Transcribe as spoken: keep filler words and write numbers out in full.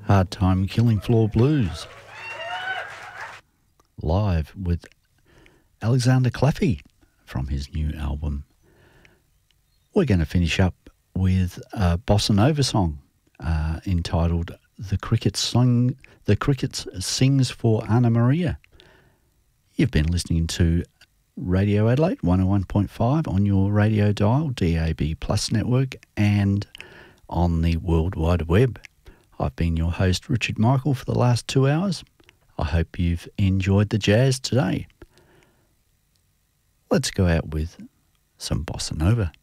Hard Time Killing Floor Blues, live with Alexander Claffey from his new album. We're going to finish up with a bossa nova song uh, entitled "The Cricket Sing." The Cricket Sings for Anna Maria. You've been listening to Radio Adelaide one oh one point five on your radio dial, D A B Plus network, and on the World Wide Web. I've been your host, Richard Michael, for the last two hours. I hope you've enjoyed the jazz today. Let's go out with some bossa nova.